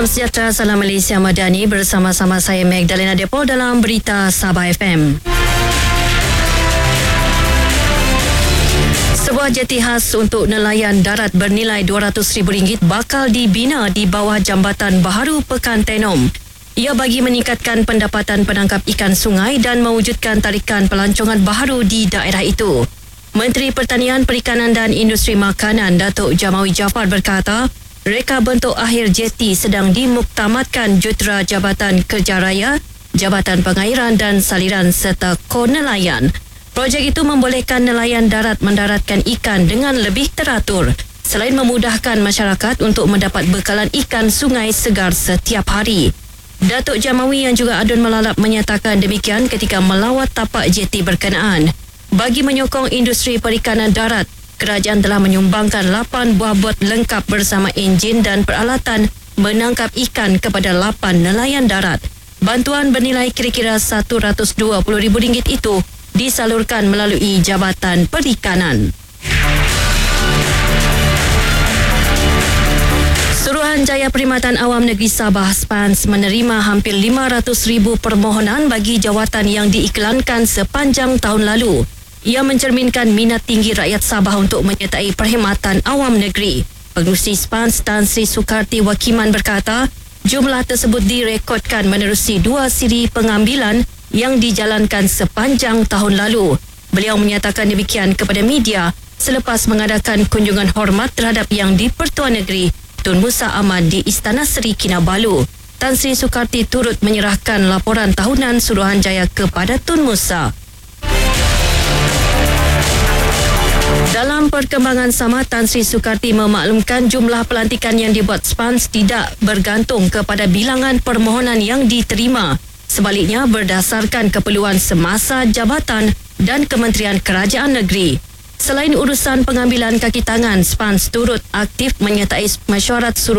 Salam sejahtera, salam Malaysia Madani. Bersama-sama saya Magdalena Depo dalam Berita Sabah FM. Sebuah jeti khas untuk nelayan darat bernilai RM200,000 bakal dibina di bawah Jambatan Baharu Pekan Tenom. Ia bagi meningkatkan pendapatan penangkap ikan sungai dan mewujudkan tarikan pelancongan baharu di daerah itu. Menteri Pertanian, Perikanan dan Industri Makanan Datuk Jamawi Jaafar berkata, reka bentuk akhir jeti sedang dimuktamadkan Jutera Jabatan Kerja Raya, Jabatan Pengairan dan Saliran serta Konelayan. Projek itu membolehkan nelayan darat mendaratkan ikan dengan lebih teratur, selain memudahkan masyarakat untuk mendapat bekalan ikan sungai segar setiap hari. Datuk Jamawi yang juga adun melalap menyatakan demikian ketika melawat tapak jeti berkenaan. Bagi menyokong industri perikanan darat, kerajaan telah menyumbangkan 8 buah bot lengkap bersama enjin dan peralatan menangkap ikan kepada 8 nelayan darat. Bantuan bernilai kira-kira RM120,000 itu disalurkan melalui Jabatan Perikanan. Suruhanjaya Perkhidmatan Awam Negeri Sabah SPANS menerima hampir 500,000 permohonan bagi jawatan yang diiklankan sepanjang tahun lalu. Ia mencerminkan minat tinggi rakyat Sabah untuk menyertai perkhidmatan awam negeri. Pengerusi SPANS Tan Sri Sukarti Wakiman berkata, jumlah tersebut direkodkan menerusi 2 siri pengambilan yang dijalankan sepanjang tahun lalu. Beliau menyatakan demikian kepada media selepas mengadakan kunjungan hormat terhadap Yang di-Pertuan Negeri Tun Musa Ahmad di Istana Seri Kinabalu. Tan Sri Sukarti turut menyerahkan laporan tahunan Suruhanjaya kepada Tun Musa. Dalam perkembangan sama, Tan Sri Sukarti memaklumkan jumlah pelantikan yang dibuat SPANS tidak bergantung kepada bilangan permohonan yang diterima. Sebaliknya, berdasarkan keperluan semasa jabatan dan Kementerian Kerajaan Negeri. Selain urusan pengambilan kaki tangan, SPANS turut aktif menyertai mesyuarat suruh